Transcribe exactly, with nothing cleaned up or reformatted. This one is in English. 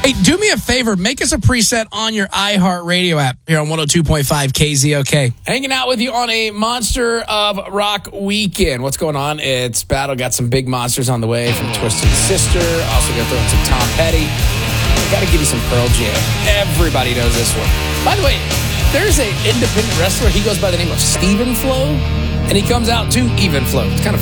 Hey, do me a favor. Make us a preset on your iHeartRadio app here on one oh two point five K Z O K. Hanging out with you on a Monster of Rock weekend. What's going on? It's Battle. Got some big monsters on the way from Twisted Sister. Also going to throw in some Tom Petty. Got to give you some Pearl Jam. Everybody knows this one. By the way, there's an independent wrestler. He goes by the name of Steven Flow, and he comes out to Even Flow. It's kind of